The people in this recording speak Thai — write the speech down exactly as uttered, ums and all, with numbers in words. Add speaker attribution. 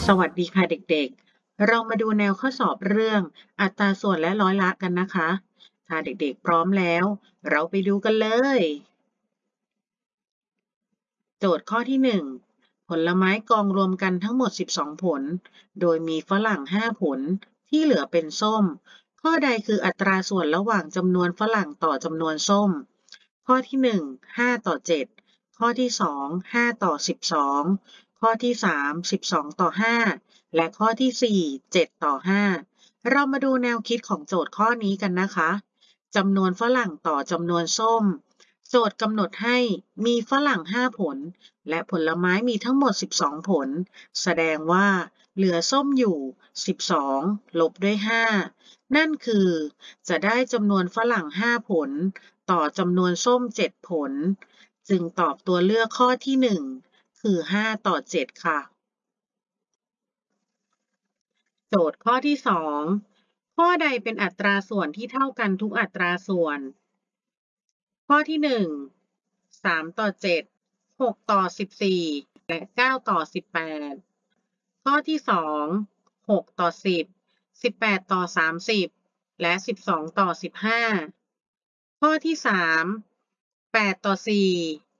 Speaker 1: สวัสดีค่ะเด็กๆ เรามาดูแนวข้อสอบเรื่องอัตราส่วนและร้อยละกันนะคะ ถ้าเด็กๆพร้อมแล้ว เราไปดูกันเลย โจทย์ข้อที่ หนึ่ง ผลไม้กองรวมกันทั้งหมด สิบสอง ผล โดยมีฝรั่ง ห้า ผล ที่เหลือเป็นส้ม ข้อใดคืออัตราส่วนระหว่างจำนวนฝรั่งต่อจำนวนส้ม ข้อที่ หนึ่ง ห้า ต่อ เจ็ด ข้อที่ สอง ห้า ต่อ สิบสอง ข้อที่ สาม สิบสอง ต่อ ห้า และข้อที่ สี่ เจ็ด ต่อ ห้า เรามาดูแนวคิดของโจทย์ข้อนี้กันนะคะจำนวนฝรั่งต่อจำนวนส้ม โจทย์กำหนดให้มีฝรั่ง ห้า ผล และผลไม้มีทั้งหมด สิบสอง ผล แสดงว่าเหลือส้มอยู่ สิบสอง ลบด้วย ห้า นั่นคือจะได้จำนวนฝรั่ง ห้า ผล ต่อจำนวนส้ม เจ็ด ผล จึงตอบตัวเลือกข้อที่ หนึ่ง คือ ห้า ต่อ เจ็ด ค่ะ โจทย์ข้อที่ สอง ข้อใดเป็นอัตราส่วนที่เท่ากันทุกอัตราส่วน ข้อที่ หนึ่ง สาม ต่อ เจ็ด หก ต่อ สิบสี่ และ เก้า ต่อ สิบแปด ข้อที่ สอง หก ต่อ สิบ สิบแปด ต่อ สามสิบ และ สิบสอง ต่อ สิบห้า ข้อที่ สาม แปด ต่อ สี่